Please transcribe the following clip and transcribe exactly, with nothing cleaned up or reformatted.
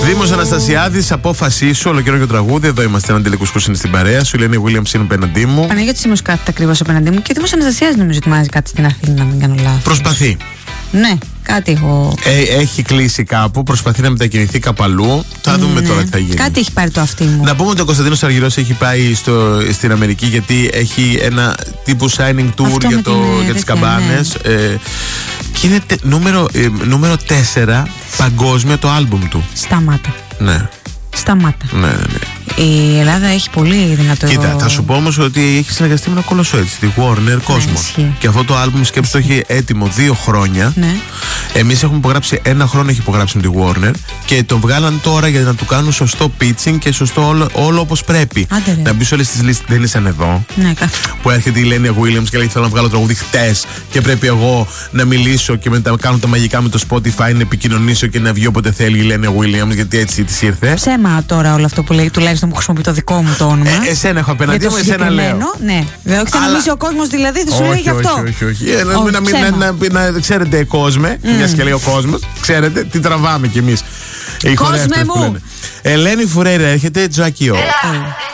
Δήμος Αναστασιάδης, απόφασή σου, ολοκαίρινο τραγούδι. Εδώ είμαστε, έναν τελικό που είναι στην παρέα σου. Η Ελένη Williams είναι απέναντί μου. Παναγιώτης Σίμος κάθεται ακριβώς απέναντί μου και ο Δήμος Αναστασιάδης νομίζω ετοιμάζει κάτι στην Αθήνα, να μην κάνω λάθος. Προσπαθεί. Ναι, κάτι έχω. Ε, έχει κλείσει κάπου, προσπαθεί να μετακινηθεί κάπου αλλού. Θα δούμε ναι. τώρα τι θα γίνει. Κάτι έχει πάρει το αυτί μου. Να πούμε ότι ο Κωνσταντίνος Αργυρός έχει πάει στο, στην Αμερική γιατί έχει ένα τύπου signing tour για, το, την, για τις καμπάνες. Ναι. Ε, και είναι τε, νούμερο, ε, νούμερο τέσσερα παγκόσμια το άλμπουμ του. Σταμάτα. Ναι. Σταμάτα. Ναι, ναι, ναι. Η Ελλάδα έχει πολύ δυνατό. Κοίτα, θα σου πω όμως ότι έχει συνεργαστεί με ένα κολοσσό έτσι, τη Warner Cosmos. Ναι, και αυτό το άλμπουμ σκέψου το έχει έτοιμο δύο χρόνια. Ναι. Εμείς έχουμε υπογράψει ένα χρόνο, έχει υπογράψει με τη Warner και το βγάλαν τώρα για να του κάνουν σωστό pitching και σωστό όλο, όλο όπως πρέπει. Άντε, να μπει σε όλες τις λίστες. Δεν ήσαν εδώ. Ναι, καθ... Που έρχεται η Ελένη Williams και λέει: θέλω να βγάλω τραγούδι χτες και πρέπει εγώ να μιλήσω και μετά κάνω τα μαγικά με το Spotify, να επικοινωνήσω και να βγει όποτε θέλει η Ελένη Williams, γιατί έτσι της ήρθε. Ψέμα τώρα όλο αυτό που λέει, τουλάχιστον μου χρησιμοποιεί το δικό μου το όνομα. Ε, εσένα έχω απέναντί μου, εσένα λέω. Ναι, δεν θα νομίζει ο κόσμος δηλαδή, θα σου λέει γι' αυτό. Όχι, όχι, όχι. Να ξέρετε, κόσμε, μια και λέει ο κόσμος, ξέρετε τι τραβάμε κι εμείς. Κόσμε μου! Ελένη Φουρέιρα έρχεται, Τζακιό.